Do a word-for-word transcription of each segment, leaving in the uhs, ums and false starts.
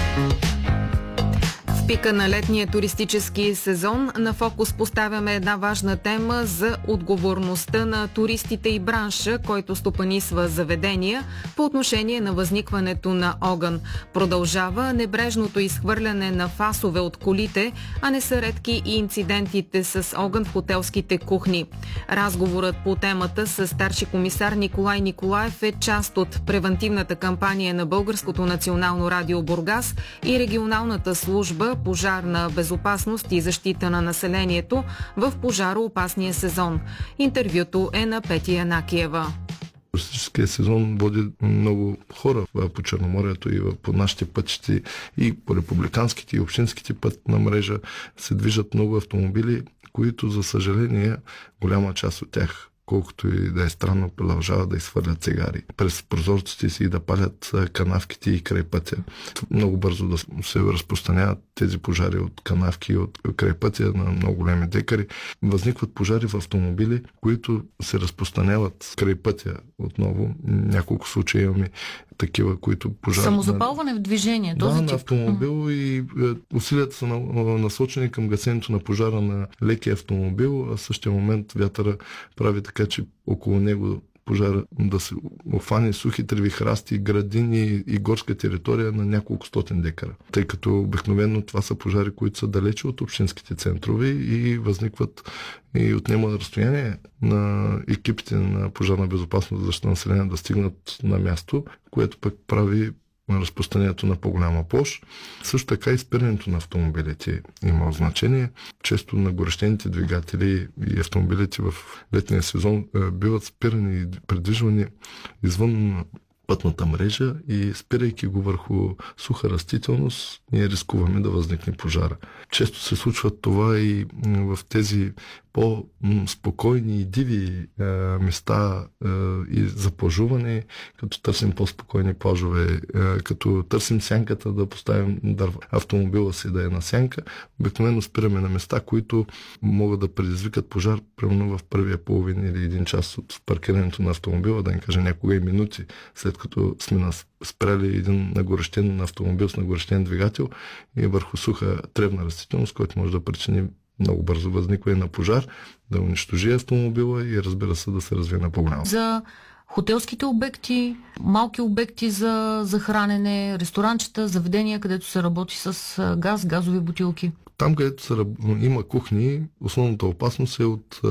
Пика на летния туристически сезон на фокус поставяме една важна тема за отговорността на туристите и бранша, който стопанисва заведения по отношение на възникването на огън. Продължава небрежното изхвърляне на фасове от колите, а не са редки и инцидентите с огън в хотелските кухни. Разговорът по темата с старши комисар Николай Николаев е част от превантивната кампания на Българското национално радио Бургас и регионалната служба пожарна безопасност и защита на населението в пожароопасния сезон. Интервюто е на Петя Янакиева. Туристическия сезон води много хора по Черноморието и по нашите пътищи и по републиканските и общинските пътна мрежа се движат много автомобили, които, за съжаление, голяма част от тях, колкото и да е странно, продължават да изхвърлят цигари през прозорците си и да палят канавките и край пътя. Много бързо да се разпространяват тези пожари от канавки и от край пътя на много големи декари. Възникват пожари в автомобили, които се разпространяват край пътя отново. Няколко случаи имаме такива, които пожари... Самозапалване в движение, този да, тип. на автомобил и е, усилията са насочени към гасенето на пожара на лекия автомобил, а в същия момент вятъра прави така, че около него пожара да се обхване сухи треви, храсти, градини и горска територия на няколко стотин декара. Тъй като обикновено това са пожари, които са далече от общинските центрове и възникват и отнема разстояние на екипите на пожарна безопасност за защита на население да стигнат на място, което пък прави разпространението на по-голяма площ. Също така и спирането на автомобилите има значение. Често на горещените двигатели и автомобилите в летния сезон биват спирани и придвижвани извън пътната мрежа и спирайки го върху суха растителност, ние рискуваме да възникне пожара. Често се случва това и в тези по-спокойни и диви е, места е, и за плажуване, като търсим по-спокойни плажове, е, като търсим сянката да поставим дърва, автомобила си да е на сянка, обикновено спираме на места, които могат да предизвикат пожар, примерно в първия половин или един час от паркирането на автомобила, да ни каже някога и минути, след като сме спряли един нагорещен автомобил с нагорещен двигател и върху суха тревна растителност, който може да причини много бързо възниква и на пожар, да унищожи автомобила и, разбира се, да се развие на по-голямо. За хотелските обекти, малки обекти за, за хранене, ресторанчета, заведения, където се работи с газ, газови бутилки. Там, където се, има кухни, основната опасност е от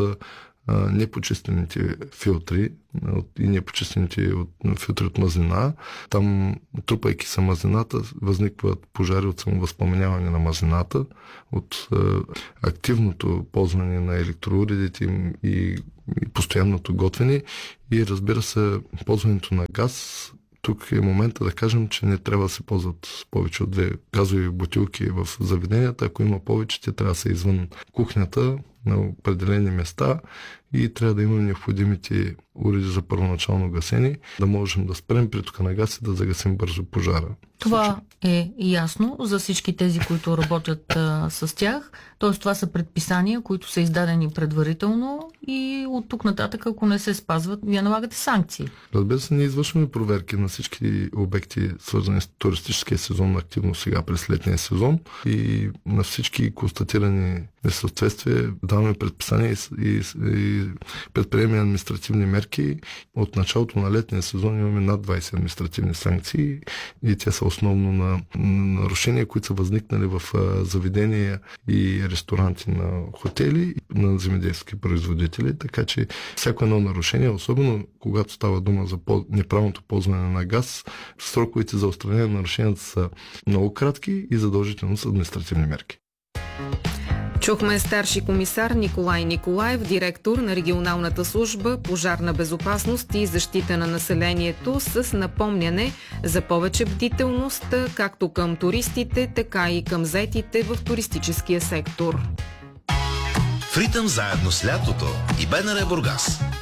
непочистените филтри и непочистените от филтри от мазнина. Там, трупайки се мазнината, възникват пожари от самовъзпламеняване на мазнината, от е, активното ползване на електроуредите им и, и постоянното готвене и, разбира се, ползването на газ. Тук е момента да кажем, че не трябва да се ползват повече от две газови бутилки в заведенията. Ако има повече, те трябва да са извън кухнята на определени места и трябва да имаме необходимите уреди за първоначално гасение, да можем да спрем притока на газ и да загасим бързо пожара. Това е ясно за всички тези, които работят а, с тях. Тоест, това са предписания, които са издадени предварително и от тук нататък, ако не се спазват, вие налагате санкции. Разбира се, ние извършваме проверки на всички обекти, свързани с туристическия сезон, активно сега през летния сезон и на всички констатирани несъответствия даваме предписания и, и, и предприемаме административни мерки. От началото на летния сезон имаме над двайсет административни санкции и те са основно на нарушения, които са възникнали в заведения и ресторанти на хотели и на земеделски производители, така че всяко едно нарушение, особено когато става дума за неправилното ползване на газ, сроковете за отстранение на нарушенията са много кратки и задължително са административни мерки. Чухме старши комисар Николай Николаев, директор на регионалната служба пожарна безопасност и защита на населението, с напомняне за повече бдителност както към туристите, така и към заетите в туристическия сектор. В ритъм заедно с лятото и БНР Бургас.